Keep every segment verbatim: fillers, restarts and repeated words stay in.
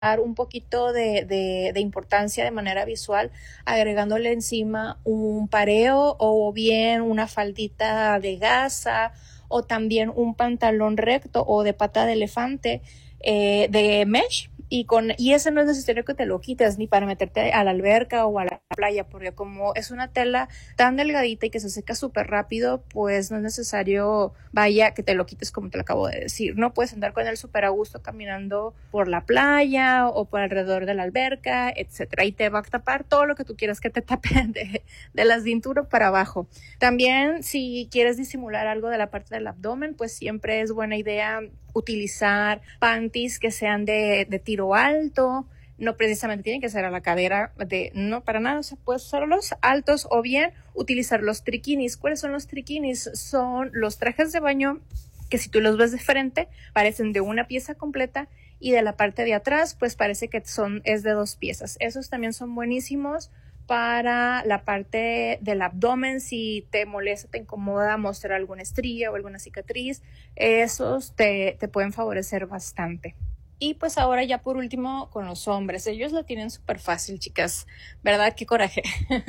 un poquito de, de, de importancia de manera visual, agregándole encima un pareo o bien una faldita de gasa o también un pantalón recto o de pata de elefante eh, de mesh. Y, con, y ese no es necesario que te lo quites ni para meterte a la alberca o a la playa, porque como es una tela tan delgadita y que se seca súper rápido, pues no es necesario, vaya, que te lo quites como te lo acabo de decir. No puedes andar con él súper a gusto caminando por la playa o por alrededor de la alberca, etcétera. Y te va a tapar todo lo que tú quieras que te tapen de, de la cintura para abajo. También, si quieres disimular algo de la parte del abdomen, pues siempre es buena idea utilizar panties que sean de, de tiro alto, no precisamente tienen que ser a la cadera, de, no para nada, o sea, puedes usarlos altos o bien utilizar los triquinis. ¿Cuáles son los triquinis? Son los trajes de baño que si tú los ves de frente parecen de una pieza completa y de la parte de atrás pues parece que son, es de dos piezas. Esos también son buenísimos para la parte del abdomen, si te molesta, te incomoda mostrar alguna estría o alguna cicatriz, esos te, te pueden favorecer bastante. Y pues ahora ya por último con los hombres, ellos lo tienen súper fácil, chicas, ¿verdad? Qué coraje.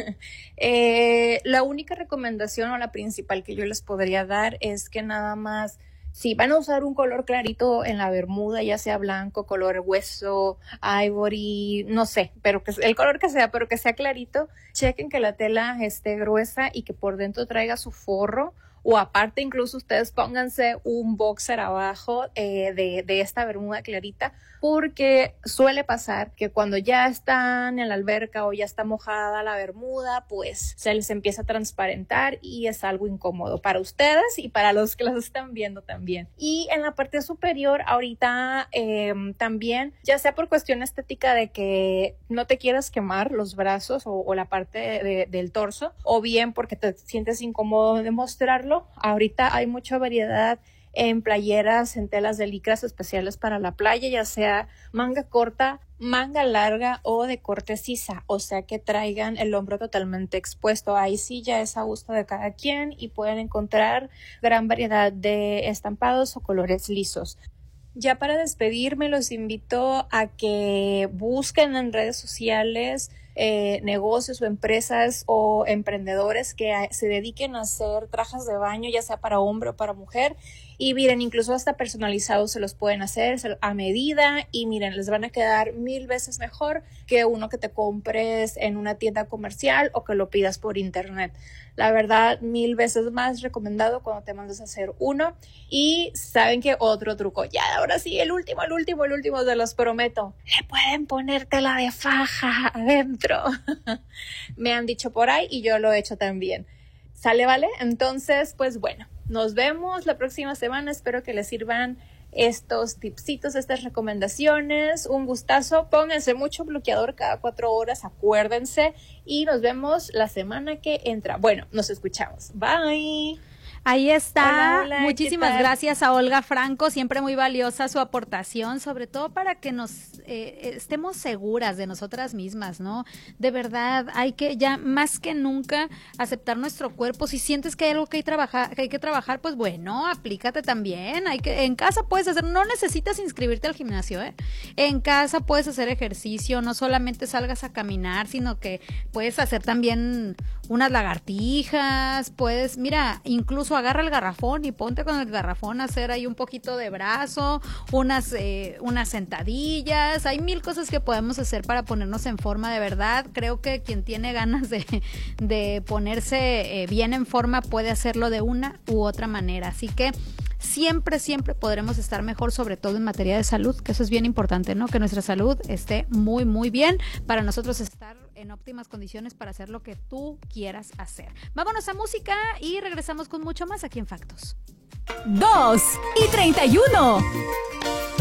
eh, la única recomendación o la principal que yo les podría dar es que nada más, si van a usar un color clarito en la bermuda, ya sea blanco, color hueso, ivory, no sé, pero que el color que sea, pero que sea clarito, chequen que la tela esté gruesa y que por dentro traiga su forro, o aparte incluso ustedes pónganse un boxer abajo eh, de, de esta bermuda clarita, porque suele pasar que cuando ya están en la alberca o ya está mojada la bermuda, pues se les empieza a transparentar y es algo incómodo para ustedes y para los que los están viendo también. Y en la parte superior ahorita eh, también, ya sea por cuestión estética de que no te quieras quemar los brazos o, o la parte de, de, del torso, o bien porque te sientes incómodo de mostrarlo, ahorita hay mucha variedad en playeras, en telas de licras especiales para la playa, ya sea manga corta, manga larga o de corte sisa, o sea que traigan el hombro totalmente expuesto. Ahí sí ya es a gusto de cada quien y pueden encontrar gran variedad de estampados o colores lisos. Ya para despedirme los invito a que busquen en redes sociales eh, negocios o empresas o emprendedores que a, se dediquen a hacer trajes de baño, ya sea para hombre o para mujer. Y miren, incluso hasta personalizados se los pueden hacer a medida y miren, les van a quedar mil veces mejor que uno que te compres en una tienda comercial o que lo pidas por internet. La verdad, mil veces más recomendado cuando te mandas a hacer uno. Y saben que otro truco, ya ahora sí, el último, el último, el último, se los prometo, le pueden poner tela de faja adentro. Me han dicho por ahí y yo lo he hecho también. ¿Sale, vale? Entonces, pues bueno, nos vemos la próxima semana. Espero que les sirvan estos tipsitos, estas recomendaciones. Un gustazo. Pónganse mucho bloqueador cada cuatro horas, acuérdense. Y nos vemos la semana que entra. Bueno, nos escuchamos. Bye. Ahí está. Hola, hola, muchísimas gracias a Olga Franco, siempre muy valiosa su aportación, sobre todo para que nos eh, estemos seguras de nosotras mismas, ¿no? De verdad, hay que ya más que nunca aceptar nuestro cuerpo. Si sientes que hay algo que hay, trabajar, que hay que trabajar, pues bueno, aplícate también. Hay que, en casa puedes hacer, no necesitas inscribirte al gimnasio, ¿eh? En casa puedes hacer ejercicio, no solamente salgas a caminar, sino que puedes hacer también unas lagartijas, puedes, mira, incluso agarra el garrafón y ponte con el garrafón a hacer ahí un poquito de brazo, unas, eh, unas sentadillas. Hay mil cosas que podemos hacer para ponernos en forma de verdad. Creo que quien tiene ganas de, de ponerse eh, bien en forma puede hacerlo de una u otra manera. Así que siempre, siempre podremos estar mejor, sobre todo en materia de salud, que eso es bien importante, ¿no? Que nuestra salud esté muy, muy bien para nosotros estar en óptimas condiciones para hacer lo que tú quieras hacer. Vámonos a música y regresamos con mucho más aquí en Factos. dos y treinta y uno.